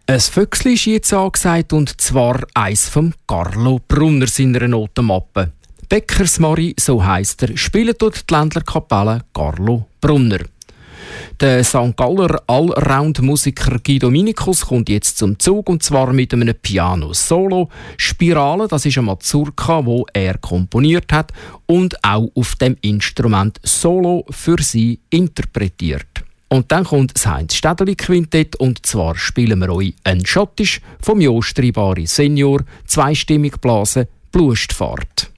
Ein Füchsli ist jetzt angesagt, und zwar eins vom Carlo Brunner seiner Notenmappe. Bäckersmari, so heisst er, spielt dort die Ländlerkapelle Carlo Brunner. Der St. Galler Allround-Musiker Guido Dominikus kommt jetzt zum Zug, und zwar mit einem Piano-Solo. Spirale, das ist eine Mazurka, wo er komponiert hat und auch auf dem Instrument Solo für sie interpretiert. Und dann kommt das Heinz-Städeli-Quintett, und zwar spielen wir euch ein Schottisch vom Jostri Bari Senior, zweistimmig blasen, Blustfahrt.